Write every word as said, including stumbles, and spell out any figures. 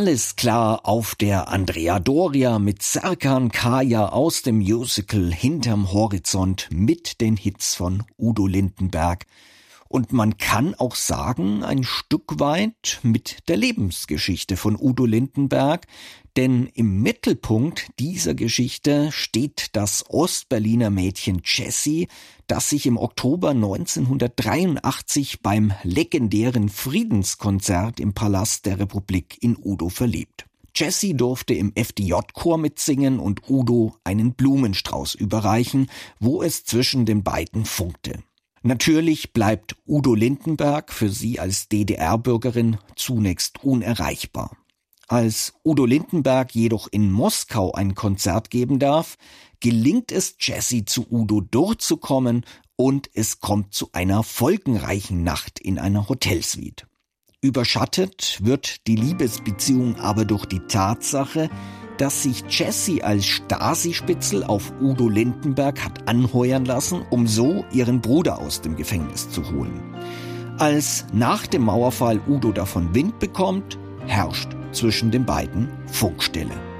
Alles klar auf der Andrea Doria mit Serkan Kaya aus dem Musical Hinterm Horizont mit den Hits von Udo Lindenberg. Und man kann auch sagen, ein Stück weit mit der Lebensgeschichte von Udo Lindenberg, denn im Mittelpunkt dieser Geschichte steht das Ostberliner Mädchen Jessie, das sich im Oktober neunzehnhundertdreiundachtzig beim legendären Friedenskonzert im Palast der Republik in Udo verliebt. Jessie durfte im F D J-Chor mitsingen und Udo einen Blumenstrauß überreichen, wo es zwischen den beiden funkte. Natürlich bleibt Udo Lindenberg für sie als D D R-Bürgerin zunächst unerreichbar. Als Udo Lindenberg jedoch in Moskau ein Konzert geben darf, gelingt es Jessie zu Udo durchzukommen und es kommt zu einer folgenreichen Nacht in einer Hotelsuite. Überschattet wird die Liebesbeziehung aber durch die Tatsache, dass sich Jessie als Stasi-Spitzel auf Udo Lindenberg hat anheuern lassen, um so ihren Bruder aus dem Gefängnis zu holen. Als nach dem Mauerfall Udo davon Wind bekommt, herrscht zwischen den beiden Funkstille.